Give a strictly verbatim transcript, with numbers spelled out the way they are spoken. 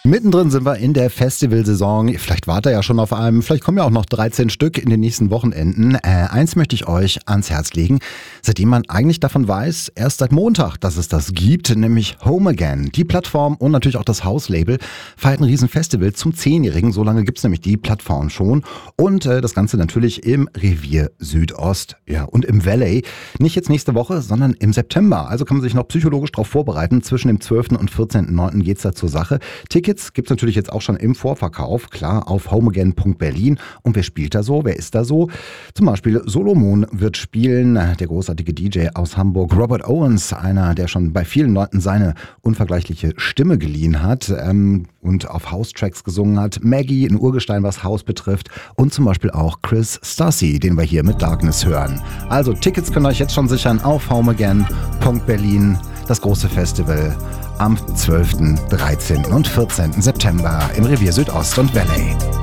Mittendrin sind wir in der Festivalsaison. Vielleicht wart ihr ja schon auf einem, vielleicht kommen ja auch noch dreizehn Stück in den nächsten Wochenenden. Äh, eins möchte ich euch ans Herz legen, seitdem man eigentlich davon weiß, erst seit Montag, dass es das gibt, nämlich Home Again. Die Plattform und natürlich auch das Hauslabel feiert ein Riesenfestival zum Zehnjährigen. So lange gibt es nämlich die Plattform schon. Und äh, das Ganze natürlich im Revier Südost, ja, und im Valley. Nicht jetzt nächste Woche, sondern im September. Also kann man sich noch psychologisch darauf vorbereiten. Zwischen dem zwölften und vierzehnten neunten geht's da zur Sache. Tickets gibt es natürlich jetzt auch schon im Vorverkauf, klar, auf homeagain punkt berlin. Und wer spielt da so? Wer ist da so? Zum Beispiel Solomon wird spielen, der großartige D J aus Hamburg. Robert Owens, einer, der schon bei vielen Leuten seine unvergleichliche Stimme geliehen hat ähm, und auf House-Tracks gesungen hat. Maggie, ein Urgestein, was House betrifft. Und zum Beispiel auch Chris Stassi, den wir hier mit Darkness hören. Also Tickets könnt ihr euch jetzt schon sichern auf homeagain punkt berlin. Das große Festival am zwölften, dreizehnten und vierzehnten September im Revier Südost und Valley.